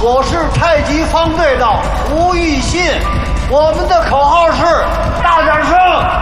我是太极方队的吴玉信，我们的口号是大点声。